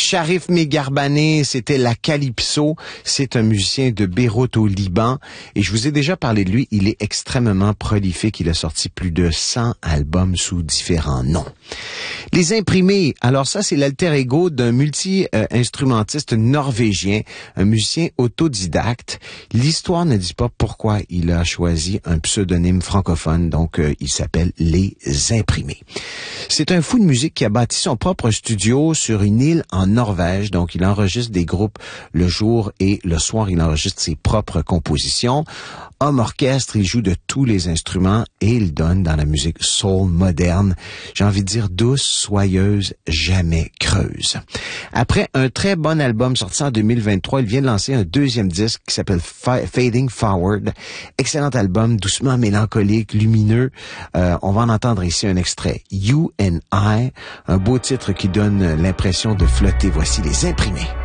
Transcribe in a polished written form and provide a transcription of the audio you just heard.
Sharif Megarbane, c'était la Calypso. C'est un musicien de Beyrouth au Liban. Et je vous ai déjà parlé de lui. Il est extrêmement prolifique. Il a sorti plus de 100 albums sous différents noms. Les Imprimés. Alors ça, c'est l'alter ego d'un multi-instrumentiste norvégien, un musicien autodidacte. L'histoire ne dit pas pourquoi il a choisi un pseudonyme francophone. Donc, il s'appelle Les Imprimés. C'est un fou de musique qui a bâti son propre studio sur une île en Norvège. Donc, il enregistre des groupes le jour et le soir, il enregistre ses propres compositions. Homme orchestre, il joue de tous les instruments et il donne dans la musique soul moderne, j'ai envie de dire douce, soyeuse, jamais creuse. Après un très bon album sorti en 2023, il vient de lancer un deuxième disque qui s'appelle Fading Forward. Excellent album, doucement mélancolique, lumineux. On va en entendre ici un extrait. You and I, un beau titre qui donne l'impression de flotter. Voici Les Imprimés.